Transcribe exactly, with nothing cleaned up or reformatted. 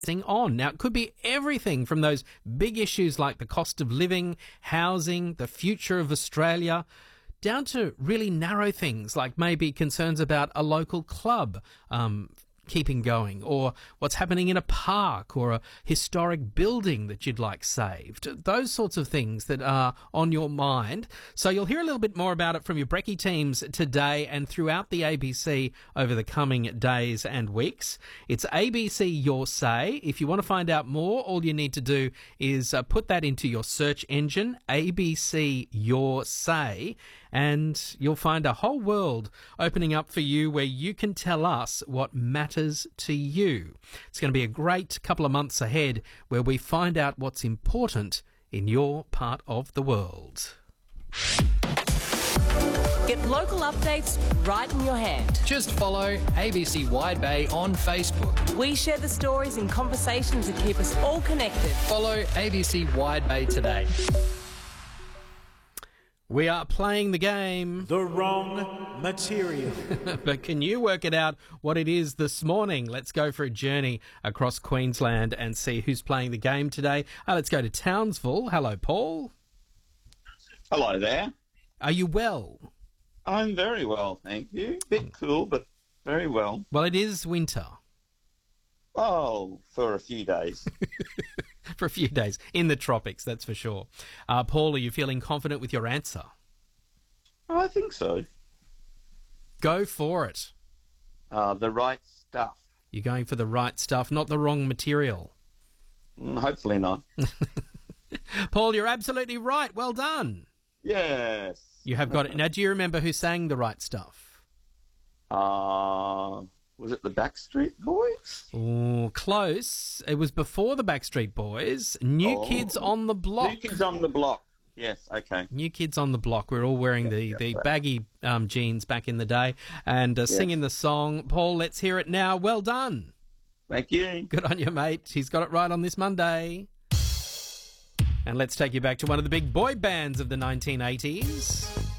on. Now, it could be everything from those big issues like the cost of living, housing, the future of Australia, down to really narrow things like maybe concerns about a local club um, keeping going, or what's happening in a park, or a historic building that you'd like saved. Those sorts of things that are on your mind. So you'll hear a little bit more about it from your Brekkie teams today and throughout the A B C over the coming days and weeks. It's A B C Your Say. If you want to find out more, all you need to do is uh, put that into your search engine, A B C Your Say, and you'll find a whole world opening up for you where you can tell us what matters to you. It's going to be a great couple of months ahead where we find out what's important in your part of the world. Get local updates right in your hand. Just follow A B C Wide Bay on Facebook. We share the stories and conversations that keep us all connected. Follow A B C Wide Bay today. We are playing the game. The wrong material. But can you work it out what it is this morning? Let's go for a journey across Queensland and see who's playing the game today. Uh, let's go to Townsville. Hello, Paul. Hello there. Are you well? I'm very well, thank you. Bit cool, but very well. Well, it is winter. Oh, for a few days. For a few days. In the tropics, that's for sure. Uh, Paul, are you feeling confident with your answer? I think so. Go for it. Uh, the right stuff. You're going for the right stuff, not the wrong material. Mm, hopefully not. Paul, you're absolutely right. Well done. Yes. You have got it. Now, do you remember who sang The Right Stuff? Uh, was it the Backstreet Boys? Oh, close. It was before the Backstreet Boys. New Oh. Kids on the Block. New Kids on the Block. Yes, okay. New Kids on the Block. We're all wearing the, yep, the right. baggy um, jeans back in the day and uh, Yes. singing the song. Paul, let's hear it now. Well done. Thank you. Good on you, mate. He's got it right on this Monday. And let's take you back to one of the big boy bands of the nineteen eighties.